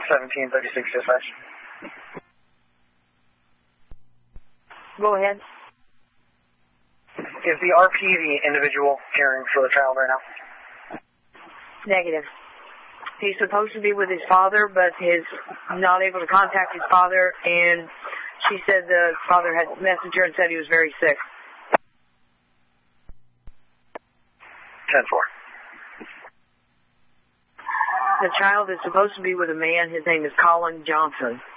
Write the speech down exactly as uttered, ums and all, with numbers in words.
seventeen thirty-six dispatch. Go ahead. Is the R P the individual caring for the child right now? Negative. He's supposed to be with his father, but he's not able to contact his father, and she said the father had messaged her and said he was very sick. ten four. The child is supposed to be with a man. His name is Colin Johnson.